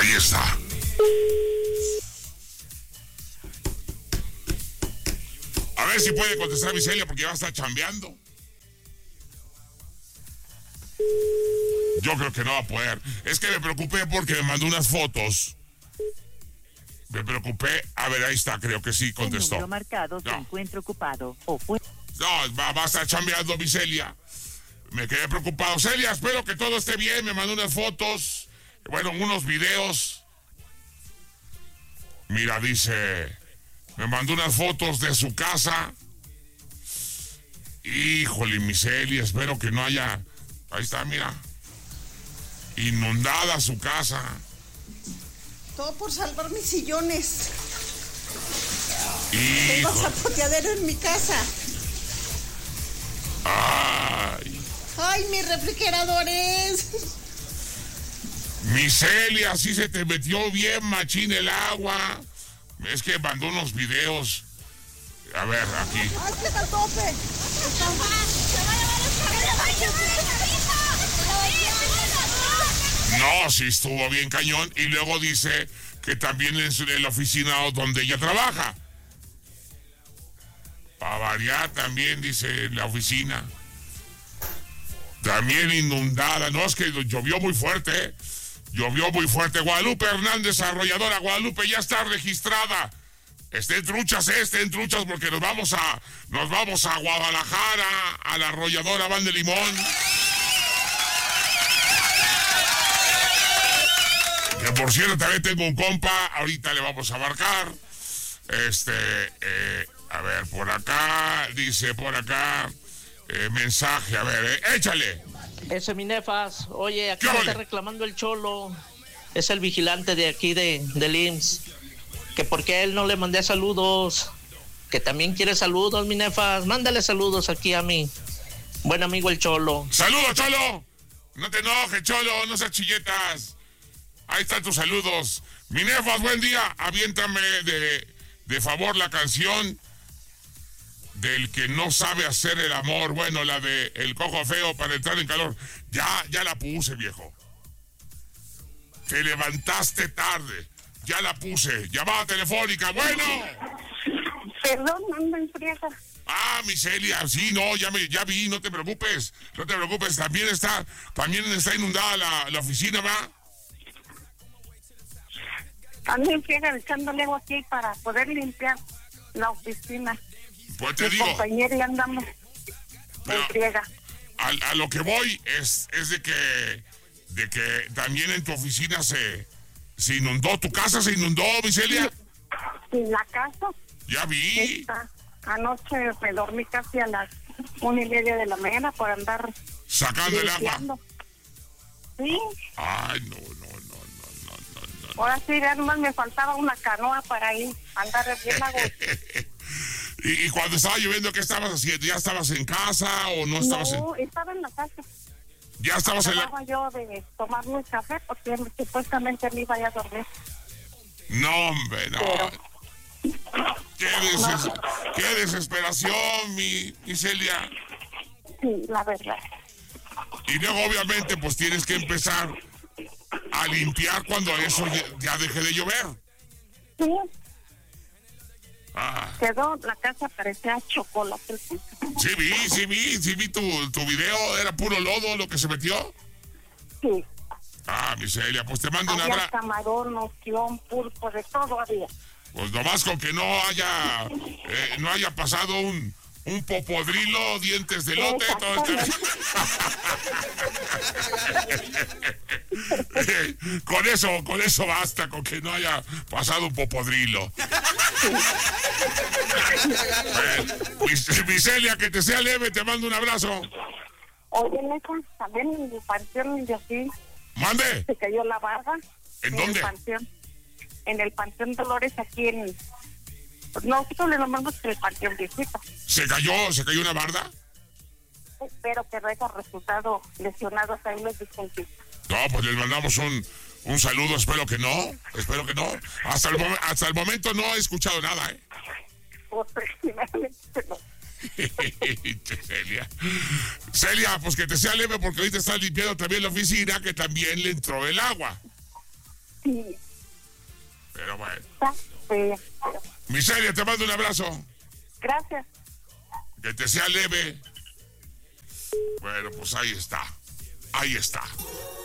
Ahí está. A ver si puede contestar Miselia porque ya va a estar chambeando. Yo creo que no va a poder. Es que me preocupé porque me mandó unas fotos. Me preocupé. A ver, ahí está, creo que sí contestó. El número marcado se encuentra ocupado. O fue... No, va a estar chambeando mi Celia. Me quedé preocupado. Celia, espero que todo esté bien. Me mandó unas fotos. Bueno, unos videos. Mira, dice... Me mandó unas fotos de su casa. Híjole, mi Celia, espero que no haya... Ahí está, mira. Inundada su casa. Todo por salvar mis sillones. Híjole. Tengo zapoteadero en mi casa. Ay, mis refrigeradores. Mi Celia, así se te metió bien machín el agua. Es que mandó unos videos. A ver, aquí. ¡Ay, que está al tope! No, sí estuvo bien cañón. Y luego dice que también en la oficina donde ella trabaja. Para variar también, dice, en la oficina. También inundada. No, es que llovió muy fuerte, ¿eh? Llovió muy fuerte. Guadalupe Hernández, arrolladora. Guadalupe ya está registrada. Estén truchas porque nos vamos a Guadalajara, a la arrolladora Van de Limón. Que por cierto también tengo un compa, ahorita le vamos a marcar. A ver, por acá, dice mensaje, a ver, échale. Ese Minefas, oye, aquí me está reclamando el Cholo, es el vigilante de aquí del IMSS, que porque a él no le mandé saludos, que también quiere saludos, Minefas, mándale saludos aquí a mi buen amigo el Cholo. ¡Saludos, Cholo! No te enojes, Cholo, no seas chilletas. Ahí están tus saludos. Minefas, buen día, aviéntame de favor la canción del que no sabe hacer el amor. Bueno, la de El Cojo Feo para entrar en calor. Ya la puse, viejo. Te levantaste tarde. Ya la puse. Llamada telefónica. Bueno. Perdón, ando en friega. Ah, mi Celia. Sí, no, ya vi. No te preocupes. También está inundada la oficina, ¿va? Ando en friega echándole agua aquí para poder limpiar la oficina. Pues te digo. Compañero y andamos en friega. A lo que voy es de que también en tu oficina se inundó. ¿Tu casa se inundó, Miselia? Sí, la casa. Ya vi. Anoche me dormí casi a las 1:30 de la mañana por andar sacando limpiando. El agua. Sí. Ay, no. Ahora sí, ya nomás me faltaba una canoa para ir a andar bien agua. ¿Y cuando estaba lloviendo, qué estabas haciendo? ¿Ya estabas en casa o no estabas No, estaba en la casa. ¿Ya estabas Acababa yo de tomarme un café porque supuestamente me iba a dormir. No, hombre, no. Pero... Qué desesperación, mi Celia. Sí, la verdad. Y luego, obviamente, pues tienes que empezar a limpiar cuando eso ya deje de llover. Sí. Quedó, la casa parecía chocolate. Sí vi tu video, era puro lodo lo que se metió. Sí. Mi Celia, pues te mando un abrazo. Había camarón, ostión, pulpo, de todo había. Pues nomás con que no haya pasado un popodrilo, dientes de lote, todo está... Con eso basta, con que no haya pasado un popodrilo. Mi Celia, que te sea leve, te mando un abrazo. Oye, neta, también en el panteón de aquí. ¿Mande? Se cayó la barda. ¿En dónde? En el Panteón Dolores, aquí en... Nosotros le nombramos el Panteón Viejito. ¿Se cayó una barda? Espero que no haya resultado lesionados ahí los distintos. No, pues les mandamos un saludo, espero que no. Hasta el momento no he escuchado nada, ¿eh? Pues primeramente no. Celia, pues que te sea leve porque ahorita estás limpiando también la oficina, que también le entró el agua. Sí. Pero bueno. Sí. Miseria, te mando un abrazo. Gracias. Que te sea leve. Bueno, pues ahí está. Ahí está.